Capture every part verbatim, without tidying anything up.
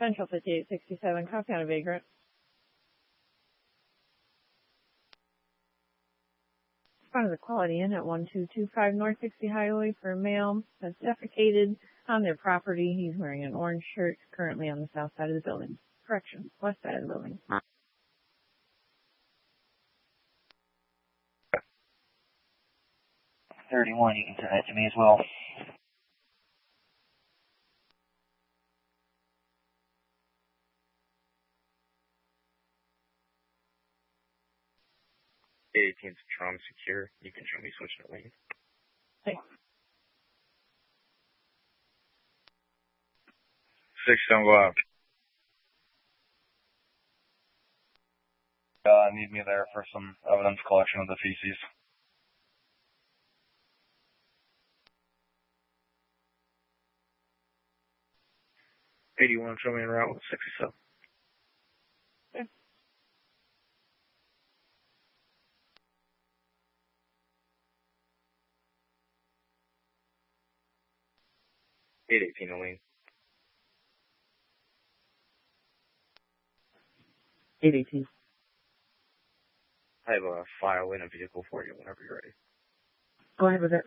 Central fifty-eight sixty-seven, copy on a vagrant. Respond to the Quality Inn at one two two five North sixty Highway for a male that's defecated on their property. He's wearing an orange shirt, currently on the south side of the building. Correction, west side of the building. thirty-one, you can send that to me as well. eighteen's Tron secure. You can show me switching the lane. Thanks. Six, don't go out. Uh, need me there for some evidence collection of the feces. eighty-one, show me en route with sixty-seven. Okay. eight eighteen, Elaine. eight eighteen. I have a file in a vehicle for you whenever you're ready. Go ahead with it.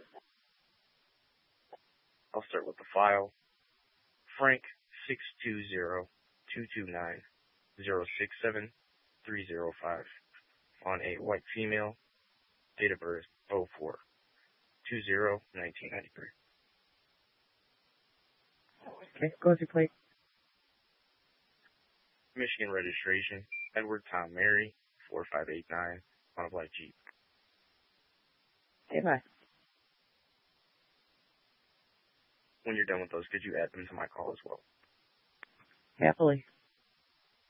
I'll start with the file. Frank six two zero two two nine zero six seven three zero five on a white female, date of birth oh four two zero nineteen ninety-three. Okay, go with your plate. Michigan registration, Edward Tom Mary, four five eight nine, on a black Jeep. Okay, bye. When you're done with those, could you add them to my call as well? Happily.